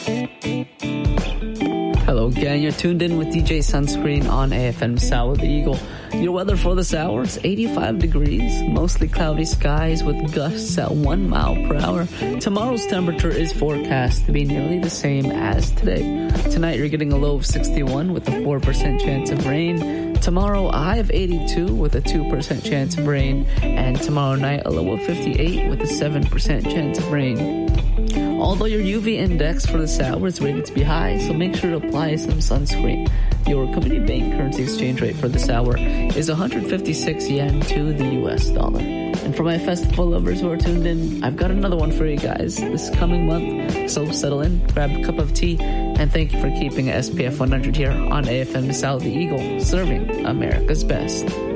Hello again, you're tuned in with DJ Sunscreen on AFM Sour the Eagle. Your weather for this hour, it's 85 degrees, mostly cloudy skies with gusts at 1 mile per hour. Tomorrow's temperature is forecast to be nearly the same as today. Tonight you're getting a low of 61 with a 4% chance of rain. Tomorrow a high of 82 with a 2% chance of rain. And tomorrow night a low of 58 with a 7% chance of rain. Although your UV index for this hour is rated to be high, so make sure to apply some sunscreen. Your Community Bank currency exchange rate for this hour is 156 yen to the US dollar. And for my festival lovers who are tuned in, I've got another one for you guys this coming month. So settle in, grab a cup of tea, and thank you for keeping SPF 100 here on AFM Sour the Eagle, serving America's best.